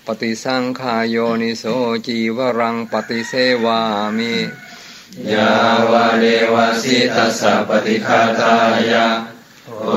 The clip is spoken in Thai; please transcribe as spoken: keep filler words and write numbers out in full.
ฏิสังขายโยนิโสจีวรังปฏิเสวามิยาวะเลวะสิตัสสะปฏิฆาตายะโอ